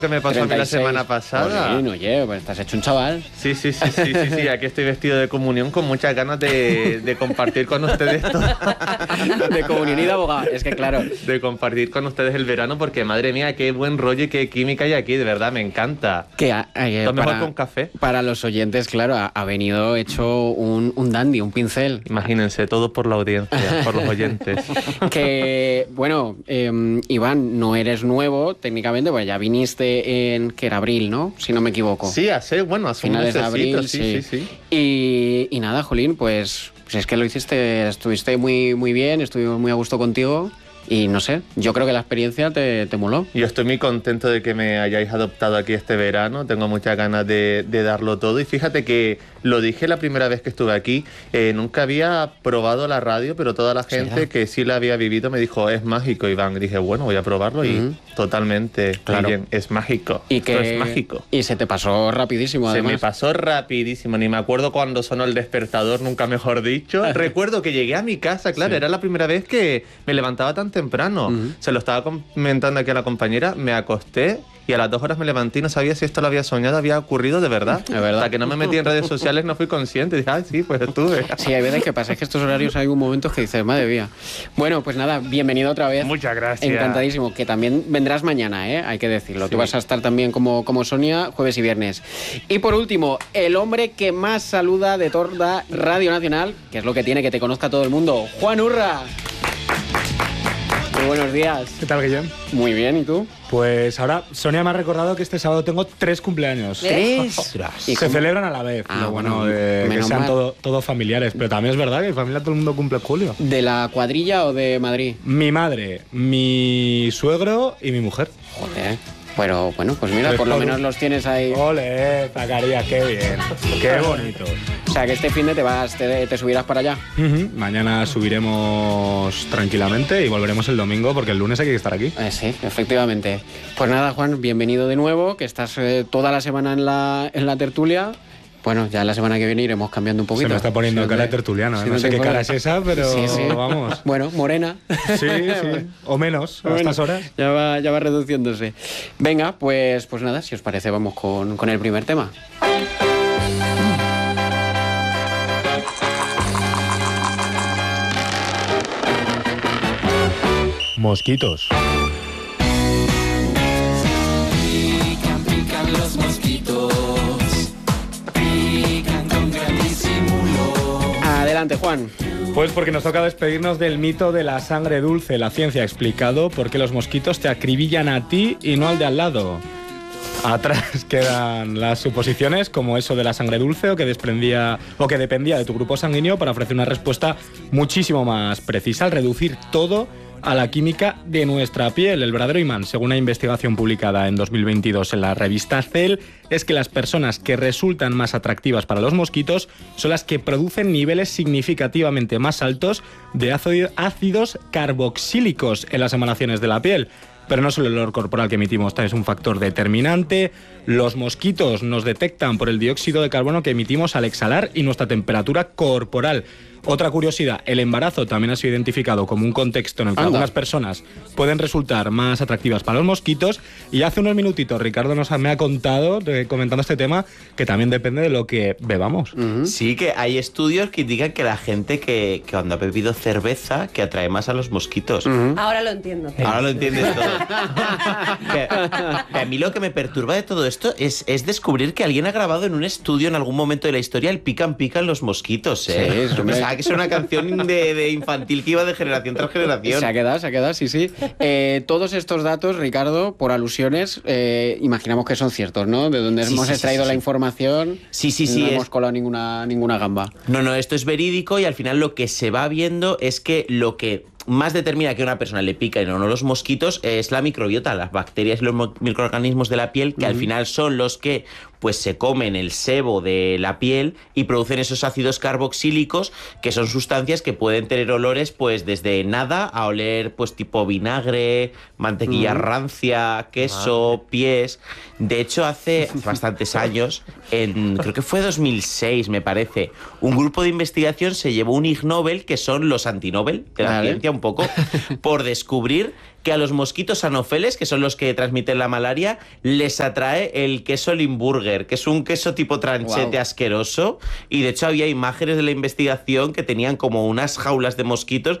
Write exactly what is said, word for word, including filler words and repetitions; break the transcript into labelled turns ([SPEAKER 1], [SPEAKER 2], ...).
[SPEAKER 1] que me pasó
[SPEAKER 2] treinta y seis.
[SPEAKER 1] A mí la semana pasada.
[SPEAKER 2] Oye, oye, pues estás hecho un chaval.
[SPEAKER 1] Sí, sí, sí, sí, sí, sí. Aquí estoy vestido de comunión con muchas ganas de, de compartir con ustedes todo.
[SPEAKER 2] De comunión y de abogado. Es que claro.
[SPEAKER 1] De compartir con ustedes el verano, porque madre mía, qué buen rollo y qué química hay aquí, de verdad, me encanta.
[SPEAKER 2] Que eh,
[SPEAKER 1] Lo mejor
[SPEAKER 2] para,
[SPEAKER 1] con café.
[SPEAKER 2] Para los oyentes, claro, ha, ha venido hecho un, un dandy, un pincel.
[SPEAKER 1] Imagínense, todo por la audiencia, por los oyentes.
[SPEAKER 2] Que, bueno, eh, Iván, no eres nuevo técnicamente, pues ya viniste en, que era abril, ¿no? Si no me equivoco.
[SPEAKER 1] Sí, hace, bueno, hace un
[SPEAKER 2] finales de abril,
[SPEAKER 1] sí,
[SPEAKER 2] sí.
[SPEAKER 1] sí, sí.
[SPEAKER 2] Y, y nada, Jolín, pues, pues es que lo hiciste, estuviste muy, muy bien, estuvimos muy a gusto contigo. Y no sé, yo creo que la experiencia te, te moló.
[SPEAKER 1] Yo estoy muy contento de que me hayáis adoptado aquí este verano. Tengo muchas ganas de, de darlo todo. Y fíjate que lo dije la primera vez que estuve aquí. Eh, nunca había probado la radio, pero toda la gente ¿Será? que sí la había vivido me dijo, es mágico, Iván. Y dije, bueno, voy a probarlo. Y uh-huh. totalmente, claro. Bien, es mágico.
[SPEAKER 2] Y que
[SPEAKER 1] es mágico.
[SPEAKER 2] Y se te pasó rapidísimo, además.
[SPEAKER 1] Se me pasó rapidísimo. Ni me acuerdo cuándo sonó el despertador, nunca mejor dicho. Recuerdo que llegué a mi casa, claro, sí. Era la primera vez que me levantaba tan temprano. Uh-huh. Se lo estaba comentando aquí a la compañera, me acosté y a las dos horas me levanté y no sabía si esto lo había soñado, había ocurrido de verdad.
[SPEAKER 2] De verdad.
[SPEAKER 1] Hasta que no me metí en redes sociales no fui consciente. Dije, ah, sí, pues estuve.
[SPEAKER 2] Sí, hay veces que pasa, es que estos horarios hay un momentos que dices, madre mía. Bueno, pues nada, bienvenido otra vez.
[SPEAKER 1] Muchas gracias.
[SPEAKER 2] Encantadísimo, que también vendrás mañana, ¿eh? Hay que decirlo. Sí. Tú vas a estar también como, como Sonia, jueves y viernes. Y por último, el hombre que más saluda de toda Radio Nacional, que es lo que tiene que te conozca todo el mundo, Juan Urra. Muy buenos días.
[SPEAKER 3] ¿Qué tal, Guillem?
[SPEAKER 2] Muy bien, ¿y tú?
[SPEAKER 3] Pues ahora Sonia me ha recordado que este sábado tengo tres cumpleaños.
[SPEAKER 2] ¿Tres?
[SPEAKER 3] Se cómo? celebran a la vez.
[SPEAKER 2] Ah,
[SPEAKER 3] lo bueno,
[SPEAKER 2] bueno
[SPEAKER 3] de que sean todos todo familiares. Pero también es verdad que en familia todo el mundo cumple en julio.
[SPEAKER 2] ¿De la cuadrilla o de Madrid?
[SPEAKER 3] Mi madre, mi suegro y mi mujer.
[SPEAKER 2] Joder. Pero bueno, pues mira, por lo menos los tienes ahí.
[SPEAKER 3] Ole, Zacarías, qué bien. Qué bonito.
[SPEAKER 2] O sea, que este fin de te vas, te, te subirás para allá.
[SPEAKER 3] Uh-huh. Mañana subiremos tranquilamente y volveremos el domingo porque el lunes hay que estar aquí.
[SPEAKER 2] Eh, sí, efectivamente. Pues nada, Juan, bienvenido de nuevo, que estás eh, toda la semana en la, en la tertulia. Bueno, ya la semana que viene iremos cambiando un poquito.
[SPEAKER 3] Se me está poniendo sí, cara de tertuliano. Sí, no, no sé qué fuera. Cara es esa, pero
[SPEAKER 2] sí, sí.
[SPEAKER 3] vamos.
[SPEAKER 2] Bueno, morena.
[SPEAKER 3] Sí, sí. O menos, a bueno, estas horas.
[SPEAKER 2] Ya va, ya va reduciéndose. Venga, pues, pues nada, si os parece, vamos con, con el primer tema.
[SPEAKER 3] Mosquitos.
[SPEAKER 4] Pican, pican los mosquitos. Pican con gran disimulo.
[SPEAKER 2] Adelante, Juan.
[SPEAKER 3] Pues porque nos toca despedirnos del mito de la sangre dulce. La ciencia ha explicado por qué los mosquitos te acribillan a ti y no al de al lado. Atrás quedan las suposiciones como eso de la sangre dulce o que desprendía o que dependía de tu grupo sanguíneo para ofrecer una respuesta muchísimo más precisa al reducir todo a la química de nuestra piel. El verdadero imán, según una investigación publicada en dos mil veintidós en la revista Cell, es que las personas que resultan más atractivas para los mosquitos son las que producen niveles significativamente más altos de ácidos carboxílicos en las emanaciones de la piel. Pero no solo el olor corporal que emitimos es un factor determinante. Los mosquitos nos detectan por el dióxido de carbono que emitimos al exhalar y nuestra temperatura corporal. Otra curiosidad, el embarazo también ha sido identificado como un contexto en el que Anda. algunas personas pueden resultar más atractivas para los mosquitos, y hace unos minutitos Ricardo nos ha, me ha contado, eh, comentando este tema, que también depende de lo que bebamos.
[SPEAKER 5] Uh-huh. Sí, que hay estudios que indican que la gente que, que cuando ha bebido cerveza que atrae más a los mosquitos.
[SPEAKER 6] Uh-huh. Ahora lo entiendo.
[SPEAKER 5] Ahora lo entiendes todo. que, que a mí lo que me perturba de todo esto es, es descubrir que alguien ha grabado en un estudio en algún momento de la historia el pican pican los mosquitos. ¿eh?
[SPEAKER 2] Sí,
[SPEAKER 5] que es una canción de, de infantil que iba de generación tras generación.
[SPEAKER 2] Se ha quedado, se ha quedado, sí, sí. Eh, todos estos datos, Ricardo, por alusiones, eh, imaginamos que son ciertos, ¿no? De donde sí, hemos sí, extraído sí, sí, la información.
[SPEAKER 5] Sí, sí, sí.
[SPEAKER 2] No
[SPEAKER 5] es...
[SPEAKER 2] hemos colado ninguna, ninguna gamba.
[SPEAKER 5] No, no, esto es verídico y al final lo que se va viendo es que lo que más determina que a una persona le pican o no los mosquitos es la microbiota, las bacterias y los microorganismos de la piel, que uh-huh. al final son los que pues se comen el sebo de la piel y producen esos ácidos carboxílicos, que son sustancias que pueden tener olores pues desde nada a oler pues tipo vinagre, mantequilla uh-huh. rancia, queso, uh-huh. pies. De hecho, hace bastantes años, en, creo que fue dos mil seis me parece, un grupo de investigación se llevó un Ig Nobel, que son los antinobel de la vale. ciencia, un poco, por descubrir que a los mosquitos anófeles, que son los que transmiten la malaria, les atrae el queso Limburger, que es un queso tipo tranchete wow. asqueroso. Y de hecho había imágenes de la investigación que tenían como unas jaulas de mosquitos